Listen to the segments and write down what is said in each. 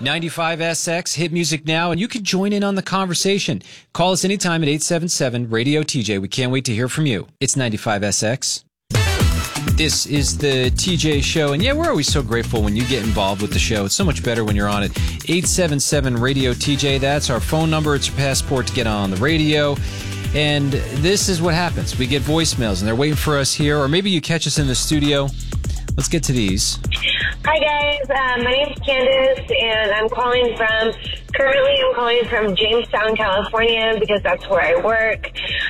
95SX, Hit Music Now, and you can join in on the conversation. Call us anytime at 877-RADIO-TJ. We can't wait to hear from you. It's 95SX. This is the TJ Show, and yeah, we're always so grateful when you get involved with the show. It's so much better when you're on it. 877-RADIO-TJ, that's our phone number. It's your passport to get on the radio. And this is what happens. We get voicemails, and they're waiting for us here, or maybe you catch us in the studio. Let's get to these. Hi, guys. My name's Candace, and I'm calling from Jamestown, California, because that's where I work.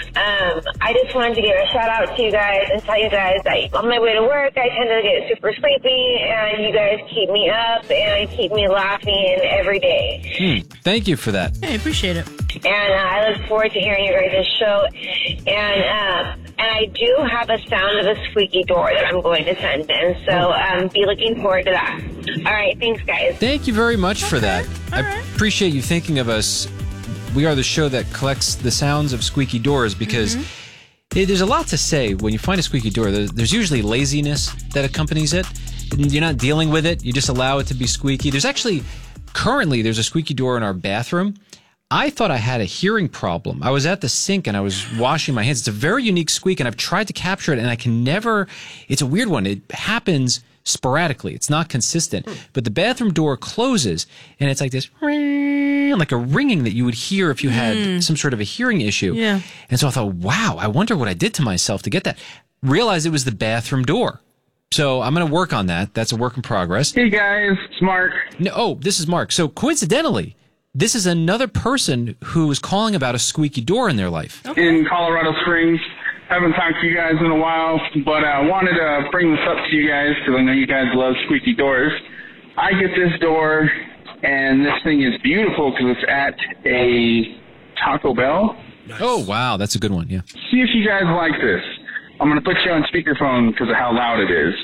I just wanted to give a shout-out to you guys and tell you guys that on my way to work, I tend to get super sleepy, and you guys keep me up and keep me laughing every day. Thank you for that. Hey, I appreciate it. And I look forward to hearing your guys' show. And I do have a sound of a squeaky door that I'm going to send in, so be looking forward to that. All right, thanks, guys. Thank you very much for that. All right. I appreciate you thinking of us. We are the show that collects the sounds of squeaky doors because there's a lot to say when you find a squeaky door. There's usually laziness that accompanies it. You're not dealing with it. You just allow it to be squeaky. Currently, there's a squeaky door in our bathroom. I thought I had a hearing problem. I was at the sink and I was washing my hands. It's a very unique squeak, and I've tried to capture it, and I can never. It's a weird one. It happens sporadically. It's not consistent. But the bathroom door closes, and it's like this, like a ringing that you would hear if you had some sort of a hearing issue. Yeah. And so I thought, wow, I wonder what I did to myself to get that. Realized it was the bathroom door. So I'm going to work on that. That's a work in progress. Hey, guys. It's Mark. This is Mark. So coincidentally, this is another person who is calling about a squeaky door in their life. In Colorado Springs. Haven't talked to you guys in a while, but I wanted to bring this up to you guys because I know you guys love squeaky doors. I get this door, and this thing is beautiful because it's at a Taco Bell. Nice. Oh, wow. That's a good one, yeah. See if you guys like this. I'm going to put you on speakerphone because of how loud it is.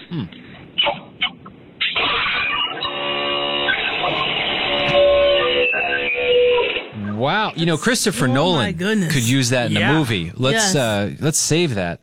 Wow. You know, Christopher Nolan could use that in a movie. Let's save that.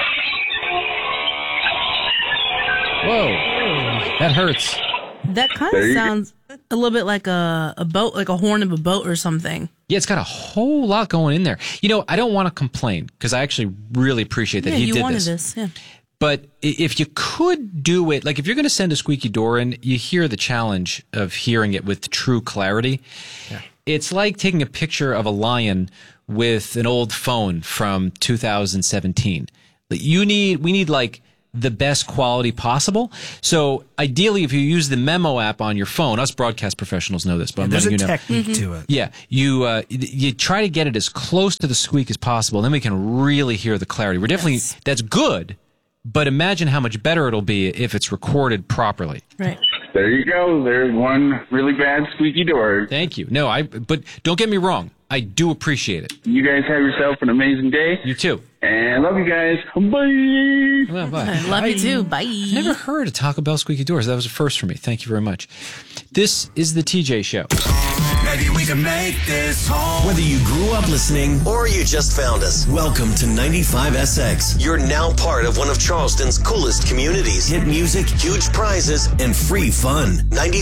Whoa. That hurts. That kind of sounds a little bit like a boat, like a horn of a boat or something. Yeah, it's got a whole lot going in there. You know, I don't want to complain because I actually really appreciate that he did this. Yeah, you wanted this. Yeah. But if you could do it, like if you're going to send a squeaky door in, you hear the challenge of hearing it with true clarity. Yeah. It's like taking a picture of a lion with an old phone from 2017. We need like the best quality possible. So ideally, if you use the Memo app on your phone, us broadcast professionals know this, but there's a technique to it. Yeah, you try to get it as close to the squeak as possible. Then we can really hear the clarity. We're definitely that's good. But imagine how much better it'll be if it's recorded properly. Right. There you go. There's one really bad squeaky door. Thank you. But don't get me wrong. I do appreciate it. You guys have yourself an amazing day. You too. And love you guys. Bye. Well, bye. I love you too. Bye. I've never heard of Taco Bell squeaky doors. That was a first for me. Thank you very much. This is the TJ Show. Maybe we can make this home. Whether you grew up listening or you just found us, welcome to 95SX. You're now part of one of Charleston's coolest communities. Hit music, huge prizes, and free fun.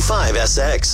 95SX.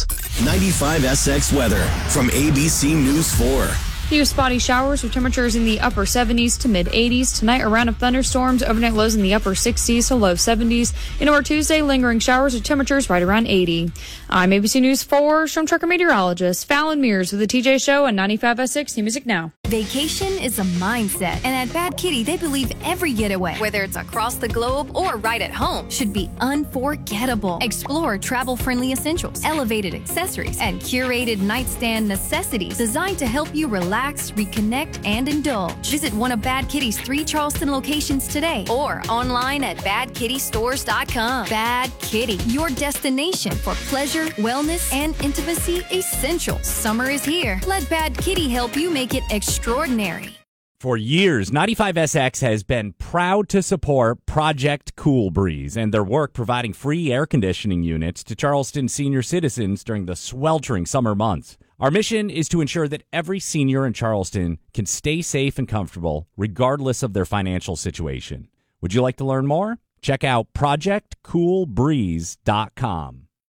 95SX weather from ABC News 4. Few spotty showers with temperatures in the upper 70s to mid 80s. Tonight, a round of thunderstorms, overnight lows in the upper 60s to low 70s. Into our Tuesday, lingering showers with temperatures right around 80. I'm ABC News 4 storm tracker meteorologist Fallon Mears with the TJ Show on 95SX New Music Now. Vacation is a mindset, and at Bad Kitty, they believe every getaway, whether it's across the globe or right at home, should be unforgettable. Explore travel-friendly essentials, elevated accessories, and curated nightstand necessities designed to help you relax, reconnect, and indulge. Visit one of Bad Kitty's 3 Charleston locations today or online at badkittystores.com. Bad Kitty, your destination for pleasure, wellness, and intimacy essentials. Summer is here. Let Bad Kitty help you make it extraordinary. For years, 95SX has been proud to support Project Cool Breeze and their work providing free air conditioning units to Charleston senior citizens during the sweltering summer months. Our mission is to ensure that every senior in Charleston can stay safe and comfortable regardless of their financial situation. Would you like to learn more? Check out ProjectCoolBreeze.com.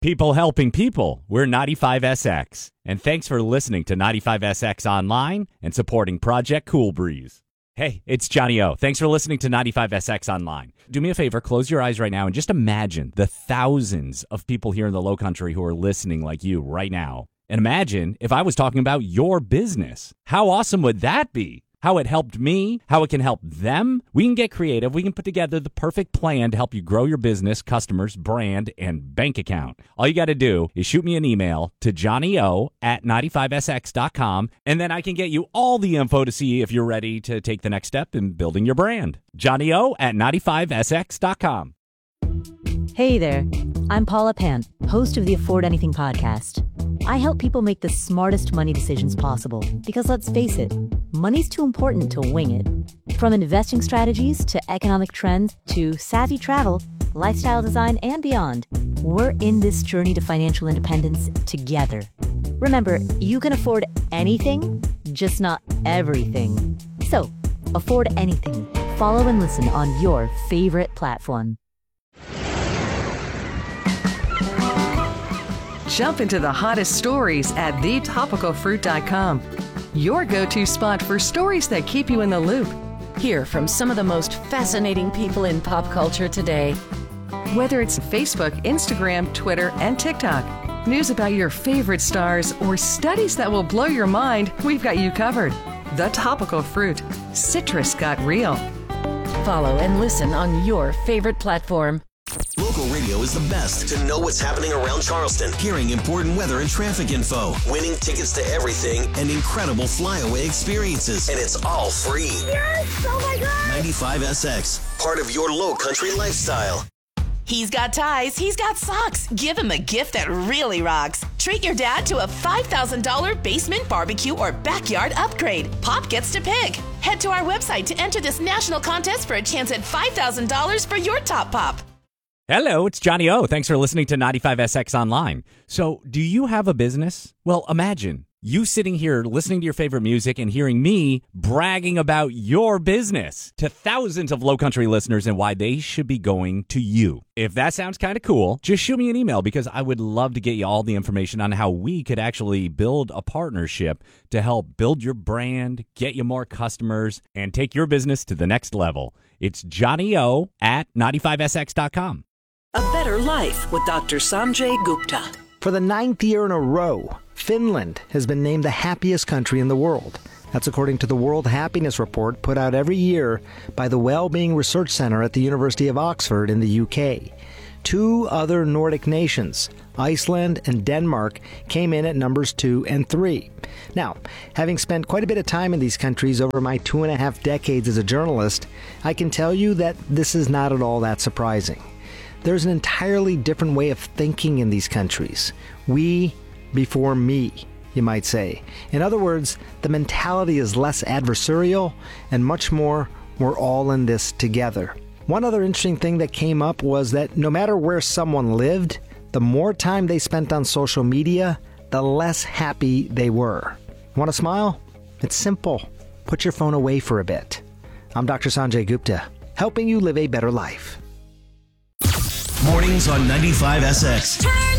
People helping people. We're 95SX. And thanks for listening to 95SX Online and supporting Project Cool Breeze. Hey, it's Johnny O. Thanks for listening to 95SX Online. Do me a favor, close your eyes right now and just imagine the thousands of people here in the Low Country who are listening like you right now. And imagine if I was talking about your business. How awesome would that be? How it helped me, how it can help them. We can get creative. We can put together the perfect plan to help you grow your business, customers, brand, and bank account. All you got to do is shoot me an email to johnnyo@95sx.com, and then I can get you all the info to see if you're ready to take the next step in building your brand. johnnyo@95sx.com. Hey there, I'm Paula Pant, host of the Afford Anything podcast. I help people make the smartest money decisions possible because, let's face it, money's too important to wing it. From investing strategies to economic trends to savvy travel, lifestyle design, and beyond, we're in this journey to financial independence together. Remember, you can afford anything, just not everything. So, afford anything. Follow and listen on your favorite platform. Jump into the hottest stories at thetopicalfruit.com. Your go-to spot for stories that keep you in the loop. Hear from some of the most fascinating people in pop culture today. Whether it's Facebook, Instagram, Twitter, and TikTok, news about your favorite stars, or studies that will blow your mind, we've got you covered. The Topical Fruit. Citrus got real. Follow and listen on your favorite platform. Local radio is the best to know what's happening around Charleston, hearing important weather and traffic info, winning tickets to everything, and incredible flyaway experiences. And it's all free. Yes! Oh my God! 95SX, part of your Low Country lifestyle. He's got ties, he's got socks. Give him a gift that really rocks. Treat your dad to a $5,000 basement barbecue or backyard upgrade. Pop gets to pick. Head to our website to enter this national contest for a chance at $5,000 for your top pop. Hello, it's Johnny O. Thanks for listening to 95SX Online. So, do you have a business? Well, imagine you sitting here listening to your favorite music and hearing me bragging about your business to thousands of Low Country listeners and why they should be going to you. If that sounds kind of cool, just shoot me an email because I would love to get you all the information on how we could actually build a partnership to help build your brand, get you more customers, and take your business to the next level. It's johnnyo@95sx.com. A better life with Dr. Sanjay Gupta. For the 9th year in a row, Finland has been named the happiest country in the world. That's according to the World Happiness Report put out every year by the Wellbeing Research Center at the University of Oxford in the UK. 2 other Nordic nations, Iceland and Denmark, came in at numbers 2 and 3. Now, having spent quite a bit of time in these countries over my 2.5 decades as a journalist, I can tell you that this is not at all that surprising. There's an entirely different way of thinking in these countries. We before me, you might say. In other words, the mentality is less adversarial and much more, we're all in this together. One other interesting thing that came up was that no matter where someone lived, the more time they spent on social media, the less happy they were. Want to smile? It's simple. Put your phone away for a bit. I'm Dr. Sanjay Gupta, helping you live a better life. Mornings on 95SX.